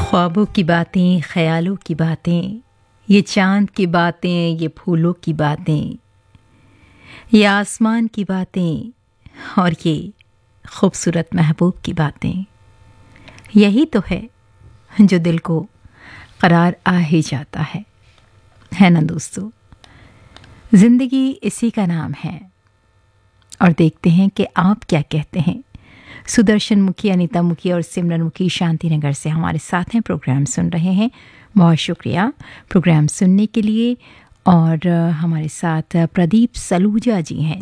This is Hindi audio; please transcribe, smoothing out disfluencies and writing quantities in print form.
ख्वाबों की बातें, ख्यालों की बातें, ये चाँद की बातें, ये फूलों की बातें, ये आसमान की बातें और ये खूबसूरत महबूब की बातें, यही तो है जो दिल को करार आ ही जाता है ना दोस्तों। ज़िंदगी इसी का नाम है और देखते हैं कि आप क्या कहते हैं। सुदर्शन मुखी, अनीता मुखी और सिमरन मुखी शांतिनगर से हमारे साथ हैं, प्रोग्राम सुन रहे हैं। बहुत शुक्रिया प्रोग्राम सुनने के लिए। और हमारे साथ प्रदीप सलूजा जी हैं